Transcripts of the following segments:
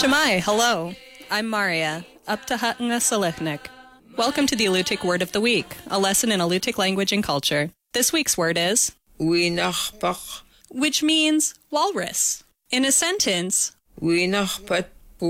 Shemai, hello. I'm Maria, Uptahatna Selechnik. Welcome to the Alutiiq Word of the Week, a lesson in Alutiiq language and culture. This week's word is Winachpach, which means walrus. In a sentence, Winachpat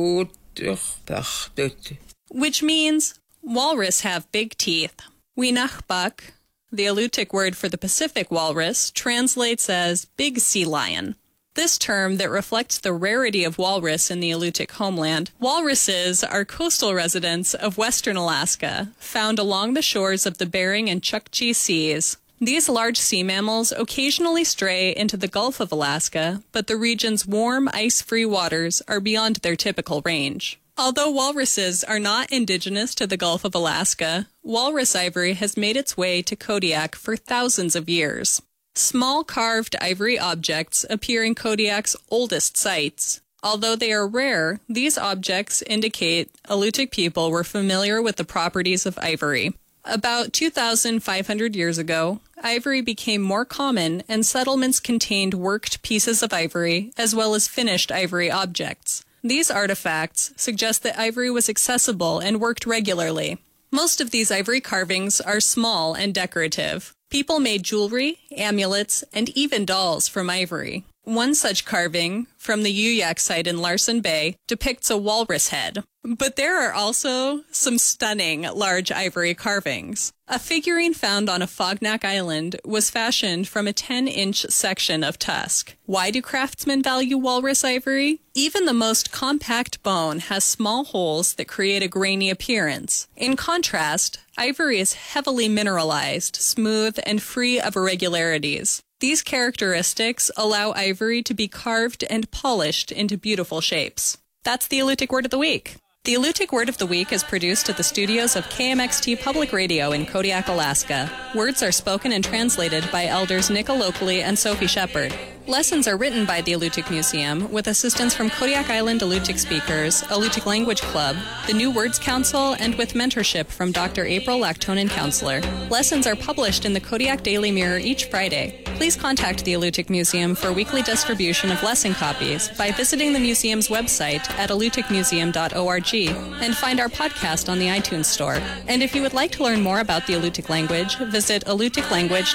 Putachpachtut. which means walrus have big teeth. Winachbak, the Alutiiq word for the Pacific walrus, translates as big sea lion. This term that reflects the rarity of walrus in the Alutiiq homeland. Walruses are coastal residents of western Alaska, found along the shores of the Bering and Chukchi Seas. These large sea mammals occasionally stray into the Gulf of Alaska, but the region's warm, ice-free waters are beyond their typical range. Although walruses are not indigenous to the Gulf of Alaska, walrus ivory has made its way to Kodiak for thousands of years. Small carved ivory objects appear in Kodiak's oldest sites. Although they are rare, these objects indicate Alutiiq people were familiar with the properties of ivory. About 2,500 years ago, ivory became more common and settlements contained worked pieces of ivory as well as finished ivory objects. These artifacts suggest that ivory was accessible and worked regularly. Most of these ivory carvings are small and decorative. People made jewelry, amulets, and even dolls from ivory. One such carving, from the Yuyak site in Larsen Bay, depicts a walrus head. But there are also some stunning large ivory carvings. A figurine found on a Fognak Island was fashioned from a 10-inch section of tusk. Why do craftsmen value walrus ivory? Even the most compact bone has small holes that create a grainy appearance. In contrast, ivory is heavily mineralized, smooth, and free of irregularities. These characteristics allow ivory to be carved and polished into beautiful shapes. That's the Alutiiq Word of the Week. The Alutiiq Word of the Week is produced at the studios of KMXT Public Radio in Kodiak, Alaska. Words are spoken and translated by elders Nika Locally and Sophie Shepard. Lessons are written by the Alutiiq Museum with assistance from Kodiak Island Alutiiq Speakers, Alutiiq Language Club, the New Words Council, and with mentorship from Dr. April Lactonen Counselor. Lessons are published in the Kodiak Daily Mirror each Friday. Please contact the Alutiiq Museum for weekly distribution of lesson copies by visiting the museum's website at alutiiqmuseum.org and find our podcast on the iTunes Store. And if you would like to learn more about the Alutiiq language, visit alutiiqlanguage.org.